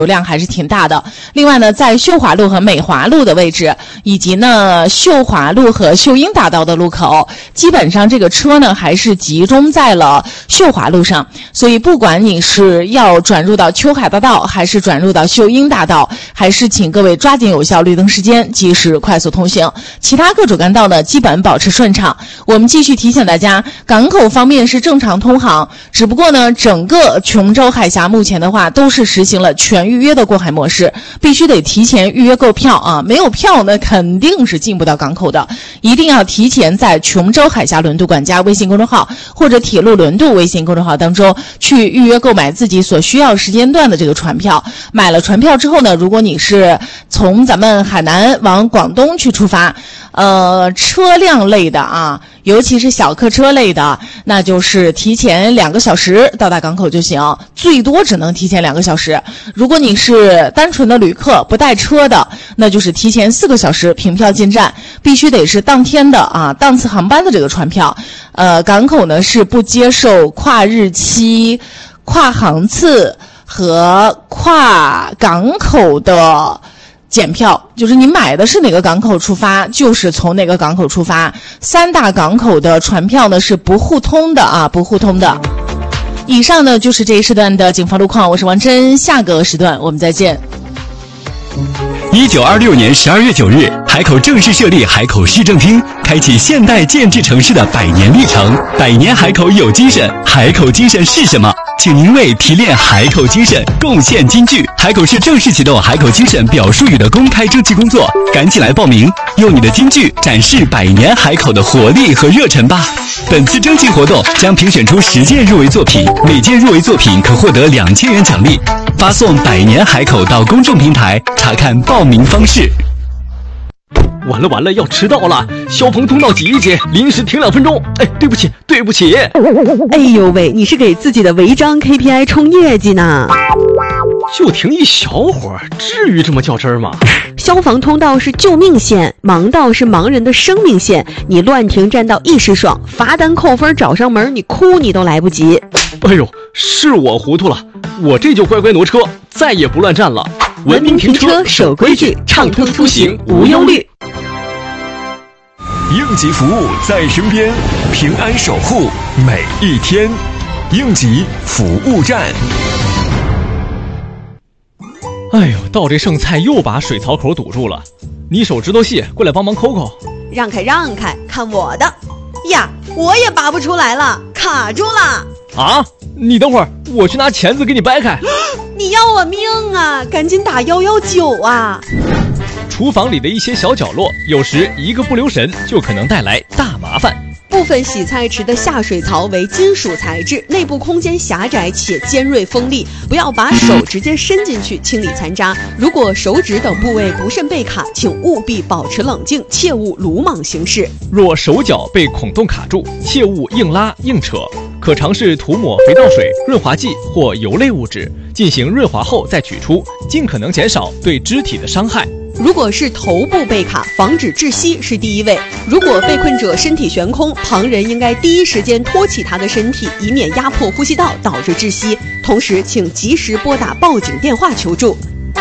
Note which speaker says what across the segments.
Speaker 1: 流量还是挺大的。另外呢，在秀华路和美华路的位置，以及呢秀华路和秀英大道的路口，基本上这个车呢还是集中在了秀华路上。所以不管你是要转入到秋海大道，还是转入到秀英大道，还是请各位抓紧有效绿灯时间，及时快速通行。其他各主干道呢基本保持顺畅。我们继续提醒大家，港口方面是正常通航，只不过呢整个琼州海峡目前的话都是实行了全预约的过海模式，必须得提前预约购票啊，没有票呢肯定是进不到港口的，一定要提前在琼州海峡轮渡管家微信公众号或者铁路轮渡微信公众号当中去预约购买自己所需要时间段的这个船票。买了船票之后呢，如果你是从咱们海南往广东去出发，车辆类的啊，尤其是小客车类的，那就是提前2个小时到达港口就行，最多只能提前2个小时。如果你是单纯的旅客不带车的，那就是提前4个小时凭票进站，必须得是当天的啊当次航班的这个船票。港口呢是不接受跨日期、跨航次和跨港口的检票，就是你买的是哪个港口出发，就是从哪个港口出发。3大港口的船票呢是不互通的啊，不互通的。以上呢就是这一时段的警方路况，我是王真，下个时段我们再见。
Speaker 2: 1926年12月9日，海口正式设立海口市政厅，开启现代建制城市的100年历程。100年海口有精神，海口精神是什么？请您为提炼海口精神贡献金句。海口市正式启动海口精神表述语的公开征集工作，赶紧来报名，用你的金句展示100年海口的活力和热忱吧。本次征集活动将评选出10件入围作品，每件入围作品可获得2000元奖励。发送100年海口到公众平台查看报名方式。
Speaker 3: 完了，要迟到了！消防通道挤一挤，临时停2分钟。哎，对不起。
Speaker 4: 哎呦喂，你是给自己的违章 KPI 冲业绩呢？
Speaker 3: 就停一小会儿，至于这么较真吗？
Speaker 4: 消防通道是救命线，盲道是盲人的生命线。你乱停占道一时爽，罚单扣分找上门，你哭你都来不及。
Speaker 3: 哎呦，是我糊涂了，我这就乖乖挪车，再也不乱站了。文明停车，守规矩，畅通出行无忧虑。
Speaker 2: 应急服务在身边，平安守护每一天。应急服务站。
Speaker 3: 哎呦，倒这剩菜又把水槽口堵住了，你手指头细，过来帮忙抠抠。
Speaker 4: 让开，看我的！呀，我也拔不出来了，卡住了。
Speaker 3: 啊，你等会儿，我去拿钳子给你掰开。
Speaker 4: 你要我命啊，赶紧打119啊。
Speaker 3: 厨房里的一些小角落，有时一个不留神就可能带来大麻烦。
Speaker 4: 部分洗菜池的下水槽为金属材质，内部空间狭窄且尖锐锋利，不要把手直接伸进去清理残渣。如果手指等部位不慎被卡，请务必保持冷静，切勿鲁莽行事。
Speaker 3: 若手脚被孔洞卡住，切勿硬拉硬扯，可尝试涂抹肥皂水、润滑剂或油类物质，进行润滑后再取出，尽可能减少对肢体的伤害。
Speaker 4: 如果是头部被卡，防止窒息是第一位。如果被困者身体悬空，旁人应该第一时间托起他的身体，以免压迫呼吸道导致窒息。同时，请及时拨打报警电话求助。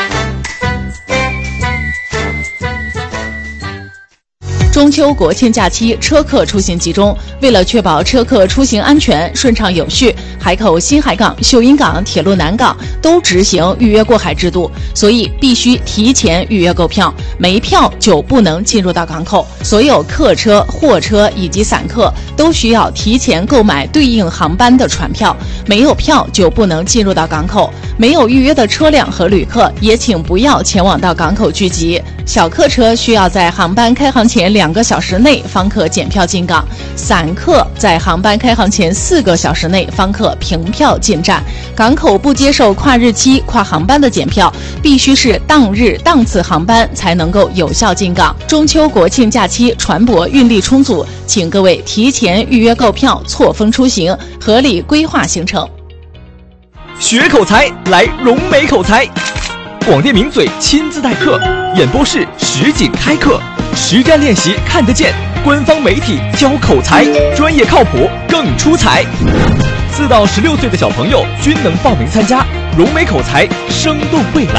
Speaker 1: 中秋国庆假期车客出行集中，为了确保车客出行安全顺畅有序，海口新海港、秀英港、铁路南港都执行预约过海制度，所以必须提前预约购票，没票就不能进入到港口。所有客车、货车以及散客都需要提前购买对应航班的船票，没有票就不能进入到港口。没有预约的车辆和旅客也请不要前往到港口聚集。小客车需要在航班开航前2个小时内方可检票进港，散客在航班开航前4个小时内方可凭票进站。港口不接受跨日期、跨航班的检票，必须是当日当次航班才能够有效进港。中秋国庆假期船舶运力充足，请各位提前预约购票，错峰出行，合理规划行程。
Speaker 3: 学口才，来融美口才。广电名嘴亲自代课，演播室实景开课，实战练习看得见，官方媒体教口才，专业靠谱更出彩。4到16岁的小朋友均能报名参加， 融美口才，生动未来。